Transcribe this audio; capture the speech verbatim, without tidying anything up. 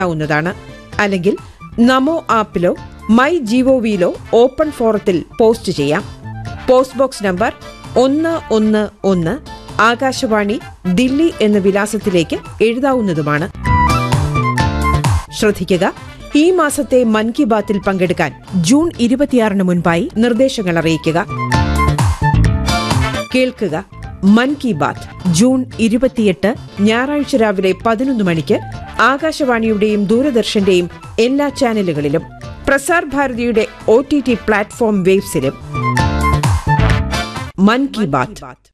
ാവുന്നതാണ്. അല്ലെങ്കിൽ നമോ ആപ്പിലോ my ജിഒവിയിലോ open ഫോറത്തിൽ post ചെയ്യാം. പോസ്റ്റ് ബോക്സ് നമ്പർ ഒന്ന് ഒന്ന് ഒന്ന് ആകാശവാണി ദില്ലി എന്ന വിലാസത്തിലേക്ക് എഴുതാവുന്നതുമാണ്. ശ്രദ്ധിക്കുക, ഈ മാസത്തെ മൻ കി ബാത്തിൽ പങ്കെടുക്കാൻ ജൂൺ ഇരുപത്തിയാറിന് മുൻപായി നിർദ്ദേശങ്ങൾ അറിയിക്കുക. കേൾക്കുക, മൻ കി ബാത്ത് ജൂൺ ഇരുപത്തിയെട്ട് ഞായറാഴ്ച രാവിലെ പതിനൊന്ന് മണിക്ക് ആകാശവാണിയുടെയും ദൂരദർശന്റെയും എല്ലാ ചാനലുകളിലും Prasar ഭാരതിയുടെ O T T platform വേബ്സിലും. മൻ കി ബാത്ത്.